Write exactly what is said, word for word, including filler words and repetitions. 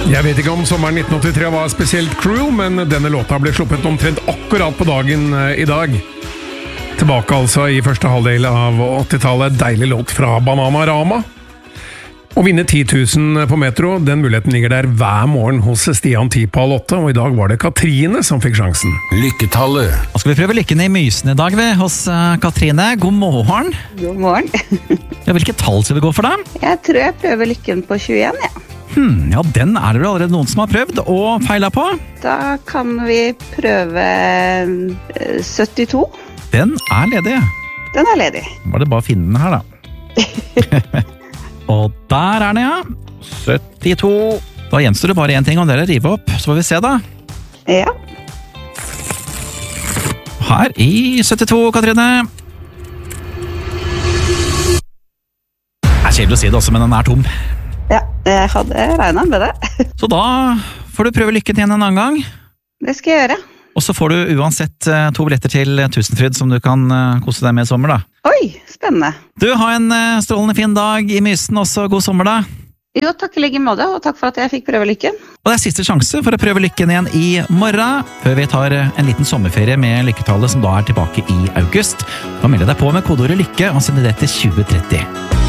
Jeg vet ikke om sommeren nitten åttitre var spesielt cruel, men denne låta ble sluppet omtrent akkurat på dagen i dag. Tilbake altså i første halvdel av åttitallet, deilig låt fra Bananarama. Å vinne ti tusen på Metro, den muligheten ligger der hver morgen hos Stian ti på halv åtte, og i dag var det Katrine som fikk sjansen. Lykketallet. Nå skal vi prøve lykken i mysen i dag ved, hos uh, Katrine. God morgen. God morgen. Ja, hvilket tall skal vi gå for da? Jeg tror jeg prøver lykken på tjueen, ja. Hmm, ja, den er det vel allerede noen som har prøvd og feilet på. Da kan vi prøve eh, syttito. Den er ledig. Den er ledig. Var det bare å finne den her da. Og der er den, ja. syttito. Da gjenstår det bare en ting, om det er å rive opp. Så får vi se da. Ja. Her i syttito, Katrine. Det er kjedelig å si det også, men den er tom. Ja, jeg hadde regnet med det. Så da får du prøve lykken igjen en annen gang. Det skal jeg gjøre. Og så får du uansett uh, to billetter til Tusenfryd som du kan uh, kose deg med i sommer da. Oi, spennende. Du, ha en uh, strålende fin dag i Mysen, også god sommer da. Jo, takk i like måte, og takk for at jeg fikk prøve lykken. Og det er siste sjanse for å prøve lykken igjen i morgen, før vi tar uh, en liten sommerferie med Lykketallet som da er tilbake i august. Du kan melde deg på med kodeordet lykke og sende det til tjue tretti.